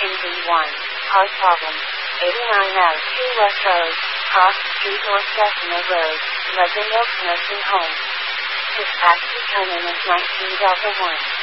NV1. Hard problem. 89 out 2 West Road, Cross Street North Bessemer Road, Leaden Oaks Nursing Home. Dispatch return image 19 Delta 1.